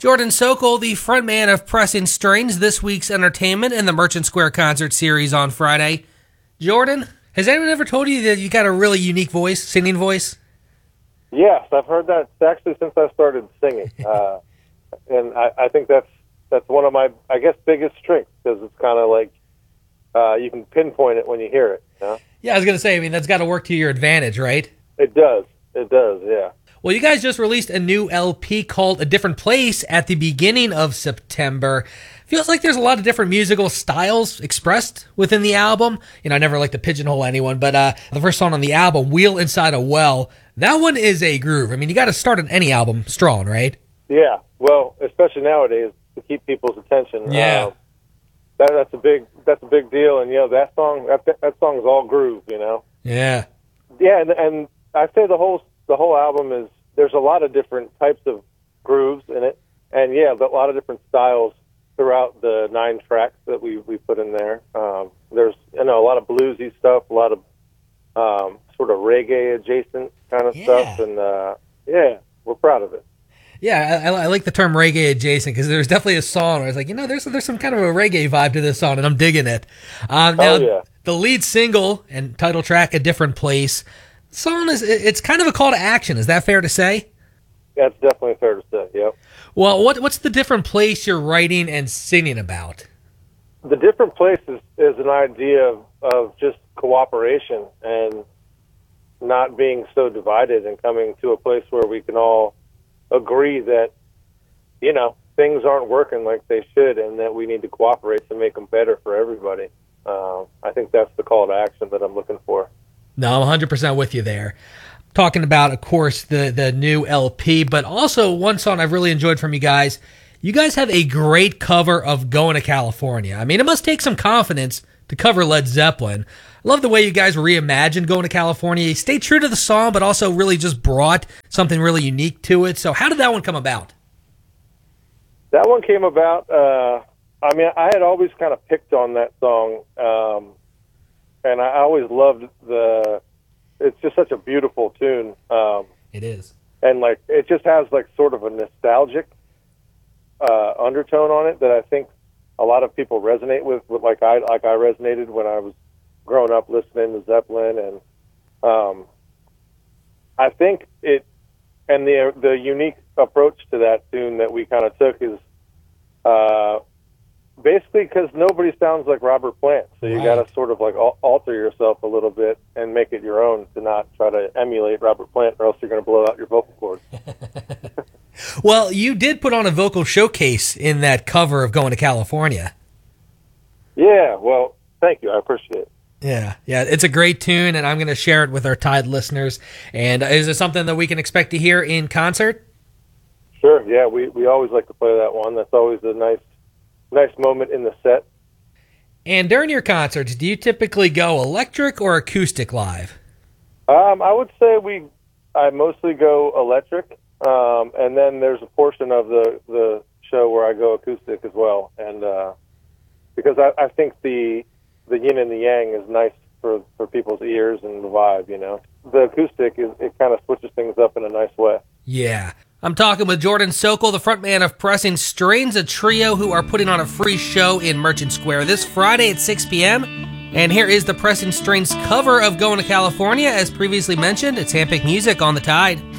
Jordan Sokol, the frontman of Pressing Strings, this week's entertainment in the Merchant Square concert series on Friday. Jordan, has anyone ever told you that you got a really unique voice, singing voice? Yes, I've heard that actually since I started singing. And I think that's one of my, I guess, biggest strengths, because it's kind of like you can pinpoint it when you hear it. You know? Yeah, I was going to say, that's got to work to your advantage, right? It does, yeah. Well, you guys just released a new LP called A Different Place at the beginning of September. Feels like there's a lot of different musical styles expressed within the album. I never like to pigeonhole anyone, but the first song on the album, Wheel Inside a Well, that one is a groove. You got to start on any album strong, right? Yeah, well, especially nowadays, to keep people's attention. Yeah. That's a big deal, and that song is all groove, Yeah. Yeah, and I'd say the whole album is, there's a lot of different types of grooves in it, and a lot of different styles throughout the 9 tracks that we put in there. There's a lot of bluesy stuff, a lot of sort of reggae adjacent kind of stuff, and we're proud of it. Yeah, I like the term reggae adjacent, because there's definitely a song where it's like, there's some kind of a reggae vibe to this song, and I'm digging it. The lead single and title track, A Different Place, the song it's kind of a call to action. Is that fair to say? That's definitely fair to say, yep. Well, what's the different place you're writing and singing about? The Different Place is an idea of just cooperation and not being so divided, and coming to a place where we can all agree that, things aren't working like they should, and that we need to cooperate to make them better for everybody. I think that's the call to action that I'm looking for. No, I'm 100% with you there. Talking about, of course, the new LP, but also one song I've really enjoyed from you guys. You guys have a great cover of Going to California. It must take some confidence to cover Led Zeppelin. I love the way you guys reimagined Going to California. You stayed true to the song, but also really just brought something really unique to it. So how did that one come about? That one came about, I had always kind of picked on that song, and I always loved it's just such a beautiful tune. It is. And it just has sort of a nostalgic undertone on it that I think a lot of people resonate with like I resonated when I was growing up listening to Zeppelin, and I think it, and the unique approach to that tune that we kind of took is basically because nobody sounds like Robert Plant, so you got to sort of alter yourself a little bit and make it your own, to not try to emulate Robert Plant, or else you're going to blow out your vocal cords. Well, you did put on a vocal showcase in that cover of Going to California. Yeah, well, thank you. I appreciate it. Yeah, it's a great tune, and I'm going to share it with our Tide listeners. And is it something that we can expect to hear in concert? Sure, yeah, we always like to play that one. That's always a nice moment in the set. And during your concerts, do you typically go electric or acoustic live? I would say I mostly go electric, and then there's a portion of the show where I go acoustic as well. And because I think the yin and the yang is nice for people's ears and the vibe, The acoustic, it kind of switches things up in a nice way. Yeah. I'm talking with Jordan Sokol, the frontman of Pressing Strings, a trio who are putting on a free show in Merchant Square this Friday at 6 p.m. And here is the Pressing Strings cover of Going to California. As previously mentioned, it's Handpicked Music on the Tide.